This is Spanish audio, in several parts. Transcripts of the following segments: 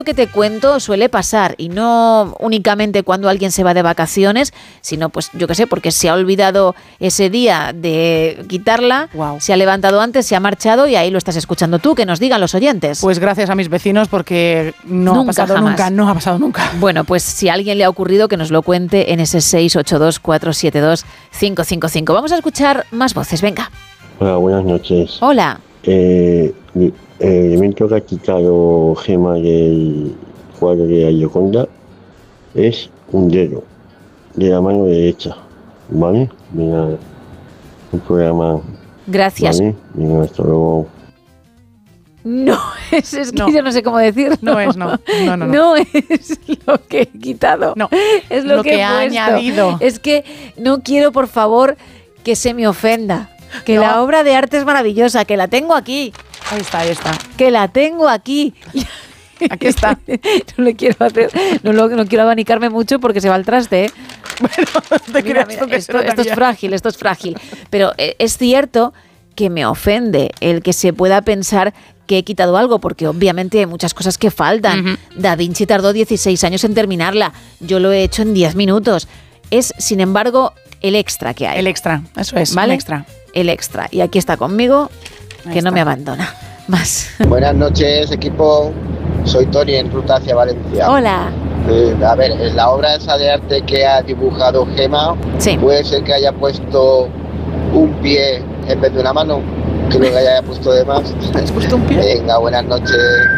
que te cuento suele pasar, y no únicamente cuando alguien se va de vacaciones, sino pues yo qué sé, porque se ha olvidado ese día de quitarla, se ha levantado antes, se ha marchado y ahí lo estás escuchando tú. Que nos digan los oyentes. Pues gracias a mis vecinos, porque no ha pasado nunca. Bueno, pues si a alguien le ha ocurrido, que nos lo cuente en ese 682-472-555. Vamos a escuchar más voces, venga. Hola, buenas noches. Hola. El elemento que ha quitado Gemma del cuadro de la Gioconda es un dedo de la mano derecha, ¿vale? Mira, un programa. Gracias. ¿Vale? Mira, hasta luego. No, es que yo no sé cómo decirlo. No es lo que he quitado. No, es lo que he ha puesto. añadido. Es que no quiero, por favor, que se me ofenda. Que No. la obra de arte es maravillosa, que la tengo aquí. Ahí está. Que la tengo aquí. Aquí está. No le quiero hacer, no quiero abanicarme mucho porque se va al traste, ¿eh? Bueno, Mira, esto es frágil. Pero es cierto que me ofende el que se pueda pensar que he quitado algo, porque obviamente hay muchas cosas que faltan. Uh-huh. Da Vinci tardó 16 años en terminarla. Yo lo he hecho en 10 minutos. Es, sin embargo, el extra que hay. El extra, eso es, ¿vale? el extra. El extra. Y aquí está conmigo, Ahí que está. no me abandona. Más. Buenas noches, equipo. Soy Tony, en ruta hacia Valencia. Hola. A ver, en la obra esa de arte que ha dibujado Gemma, Sí. puede ser que haya puesto un pie en vez de una mano. Creo que haya puesto de más. ¿Has puesto un pie? Venga, buenas noches.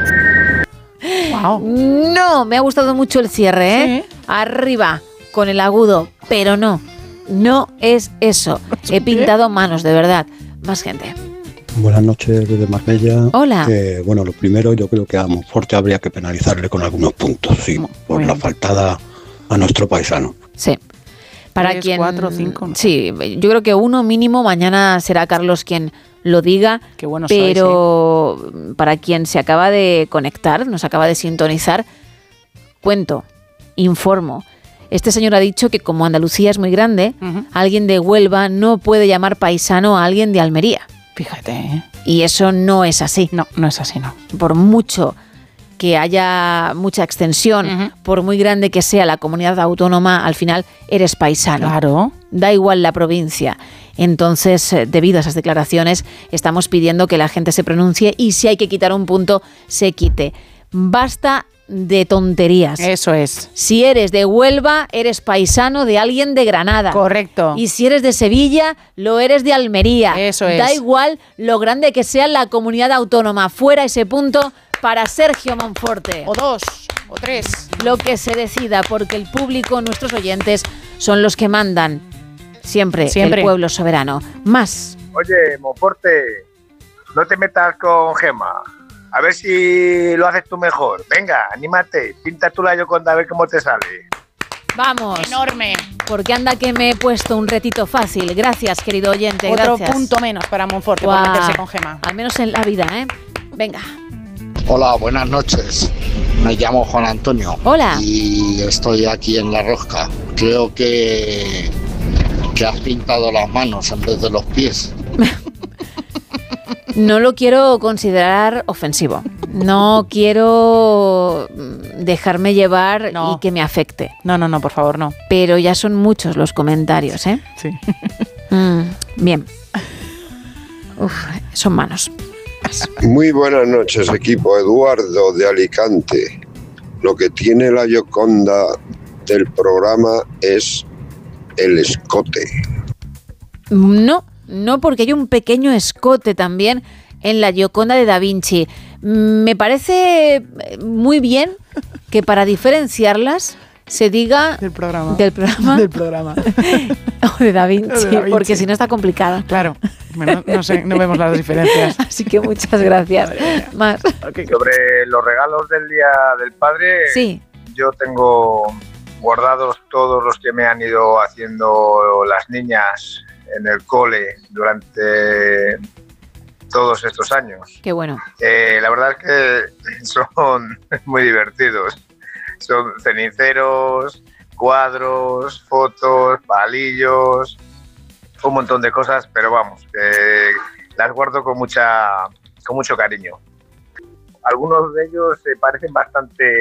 Wow. No, me ha gustado mucho el cierre, ¿eh? Sí. Arriba, con el agudo, pero no es eso. He pintado manos, de verdad. Más gente. Buenas noches desde Marbella. Hola. Bueno, lo primero, yo creo que a Monforte habría que penalizarle con algunos puntos, sí, por Muy la bien. faltada a nuestro paisano. Sí. Para 3, quien 4, 5. No. Sí, yo creo que uno mínimo. Mañana será Carlos quien lo diga. Qué bueno pero para quien se acaba de conectar, nos acaba de sintonizar, cuento, informo. Este señor ha dicho que como Andalucía es muy grande, Uh-huh. alguien de Huelva no puede llamar paisano a alguien de Almería. Fíjate, ¿eh? Y eso no es así. No es así, no. Por mucho que haya mucha extensión, Uh-huh. por muy grande que sea la comunidad autónoma, al final eres paisano. Claro. Da igual la provincia. Entonces, debido a esas declaraciones, estamos pidiendo que la gente se pronuncie y si hay que quitar un punto, se quite. Basta de tonterías. Eso es. Si eres de Huelva, eres paisano de alguien de Granada. Correcto. Y si eres de Sevilla, lo eres de Almería. Eso es. Da igual lo grande que sea la comunidad autónoma. Fuera ese punto para Sergio Monforte. O 2, o 3. Lo que se decida, porque el público, nuestros oyentes, son los que mandan. Siempre. El pueblo soberano. Más. Oye, Monforte, no te metas con Gemma. A ver si lo haces tú mejor. Venga, anímate. Pinta tú la Gioconda a ver cómo te sale. Vamos. Enorme. Porque anda que me he puesto un retito fácil. Gracias, querido oyente. Otro gracias. punto menos para Monforte Guau. por meterse con Gemma. Al menos en la vida, ¿eh? Venga. Hola, buenas noches. Me llamo Juan Antonio. Hola. Y estoy aquí en La Rosca. Creo que has pintado las manos en vez de los pies. No lo quiero considerar ofensivo. No quiero dejarme llevar y que me afecte. No, por favor, no. Pero ya son muchos los comentarios, ¿eh? Sí. Bien. Uf, son manos. Muy buenas noches, equipo. Eduardo de Alicante. Lo que tiene la Gioconda del programa es el escote. No, porque hay un pequeño escote también en la Gioconda de Da Vinci. Me parece muy bien que para diferenciarlas se diga Del programa. o de Da Vinci, De Da Vinci. porque si no está complicado. Claro. Bueno, no sé, no vemos las diferencias. Así que muchas gracias. Más. Sobre los regalos del Día del Padre, Sí. yo tengo guardados todos los que me han ido haciendo las niñas en el cole durante todos estos años. Qué bueno. La verdad es que son muy divertidos. Son ceniceros, cuadros, fotos, palillos, un montón de cosas, pero vamos, las guardo con mucho cariño. Algunos de ellos se parecen bastante